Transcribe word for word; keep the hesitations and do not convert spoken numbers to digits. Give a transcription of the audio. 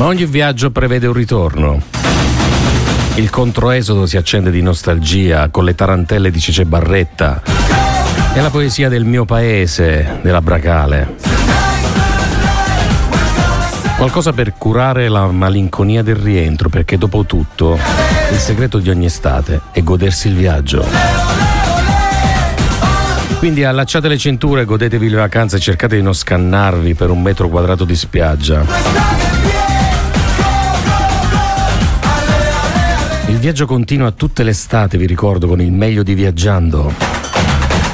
Ma ogni viaggio prevede un ritorno. Il controesodo si accende di nostalgia con le tarantelle di Cece Barretta e la poesia del mio paese, della Bracale. Qualcosa per curare la malinconia del rientro, perché dopo tutto il segreto di ogni estate è godersi il viaggio. Quindi allacciate le cinture, godetevi le vacanze e cercate di non scannarvi per un metro quadrato di spiaggia. Il viaggio continua tutte le estate, vi ricordo, con il meglio di Viaggiando.